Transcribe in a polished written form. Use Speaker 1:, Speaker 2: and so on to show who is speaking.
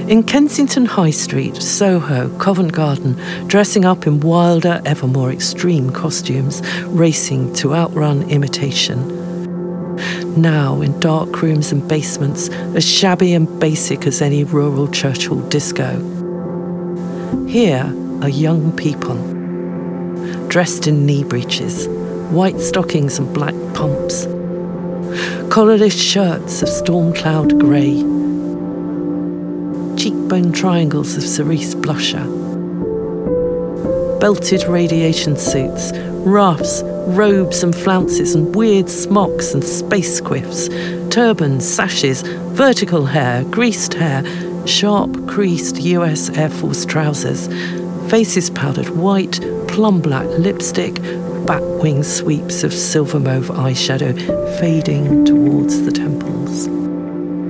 Speaker 1: In Kensington High Street, Soho, Covent Garden, dressing up in wilder, ever more extreme costumes, racing to outrun imitation. Now, in dark rooms and basements, as shabby and basic as any rural Churchill disco. Here are young people, dressed in knee breeches, white stockings and black pumps, collarless shirts of storm cloud grey, cheekbone triangles of cerise blusher, belted radiation suits, ruffs, robes and flounces and weird smocks and space quiffs, turbans, sashes, vertical hair, greased hair, sharp creased US Air Force trousers, faces powdered white, plum black lipstick, bat-wing sweeps of silver mauve eyeshadow fading towards the temples.